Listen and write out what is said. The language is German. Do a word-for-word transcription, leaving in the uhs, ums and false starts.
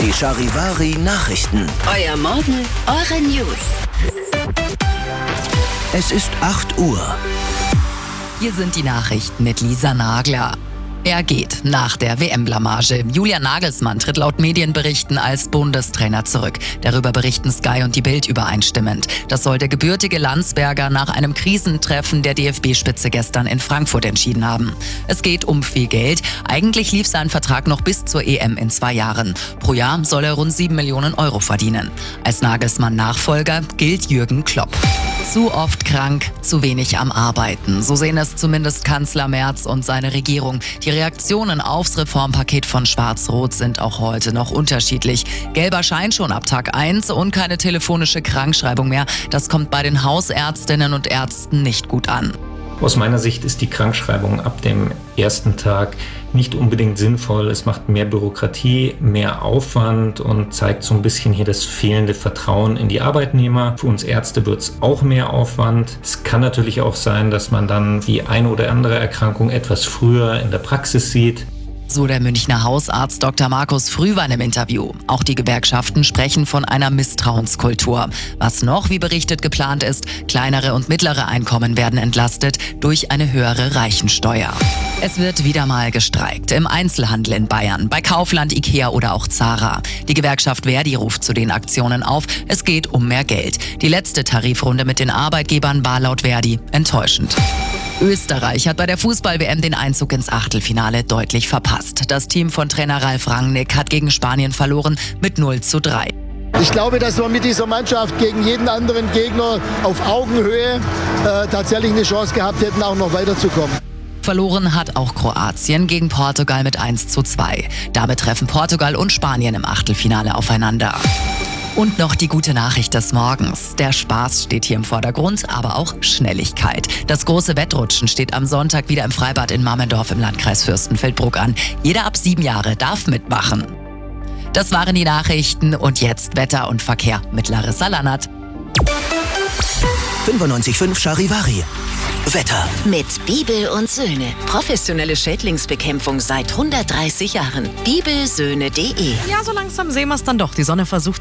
Die Charivari Nachrichten. Euer Morgen, eure News. Es ist acht Uhr. Hier sind die Nachrichten mit Lisa Nagler. Er geht nach der W M-Blamage. Julian Nagelsmann tritt laut Medienberichten als Bundestrainer zurück. Darüber berichten Sky und die Bild übereinstimmend. Das soll der gebürtige Landsberger nach einem Krisentreffen der D F B-Spitze gestern in Frankfurt entschieden haben. Es geht um viel Geld. Eigentlich lief sein Vertrag noch bis zur E M in zwei Jahren. Pro Jahr soll er rund sieben Millionen Euro verdienen. Als Nagelsmann-Nachfolger gilt Jürgen Klopp. Zu oft krank, zu wenig am Arbeiten. So sehen es zumindest Kanzler Merz und seine Regierung. Die Reaktionen aufs Reformpaket von Schwarz-Rot sind auch heute noch unterschiedlich. Gelber Schein schon ab Tag eins und keine telefonische Krankschreibung mehr. Das kommt bei den Hausärztinnen und Ärzten nicht gut an. Aus meiner Sicht ist die Krankschreibung ab dem ersten Tag nicht unbedingt sinnvoll. Es macht mehr Bürokratie, mehr Aufwand und zeigt so ein bisschen hier das fehlende Vertrauen in die Arbeitnehmer. Für uns Ärzte wird es auch mehr Aufwand. Es kann natürlich auch sein, dass man dann die eine oder andere Erkrankung etwas früher in der Praxis sieht. So der Münchner Hausarzt Doktor Markus Frühwein im Interview. Auch die Gewerkschaften sprechen von einer Misstrauenskultur. Was noch, wie berichtet, geplant ist, kleinere und mittlere Einkommen werden entlastet durch eine höhere Reichensteuer. Es wird wieder mal gestreikt. Im Einzelhandel in Bayern, bei Kaufland, Ikea oder auch Zara. Die Gewerkschaft Verdi ruft zu den Aktionen auf. Es geht um mehr Geld. Die letzte Tarifrunde mit den Arbeitgebern war laut Verdi enttäuschend. Österreich hat bei der Fußball-W M den Einzug ins Achtelfinale deutlich verpasst. Das Team von Trainer Ralf Rangnick hat gegen Spanien verloren mit null zu drei. Ich glaube, dass wir mit dieser Mannschaft gegen jeden anderen Gegner auf Augenhöhe äh, tatsächlich eine Chance gehabt hätten, auch noch weiterzukommen. Verloren hat auch Kroatien gegen Portugal mit eins zu zwei. Damit treffen Portugal und Spanien im Achtelfinale aufeinander. Und noch die gute Nachricht des Morgens. Der Spaß steht hier im Vordergrund, aber auch Schnelligkeit. Das große Wettrutschen steht am Sonntag wieder im Freibad in Mammendorf im Landkreis Fürstenfeldbruck an. Jeder ab sieben Jahre darf mitmachen. Das waren die Nachrichten und jetzt Wetter und Verkehr mit Larissa Lannert. fünfundneunzig Komma fünf Charivari. Wetter. Mit Bibel und Söhne. Professionelle Schädlingsbekämpfung seit hundertdreißig Jahren. bibel söhne punkt de. Ja, so langsam sehen wir es dann doch. Die Sonne versucht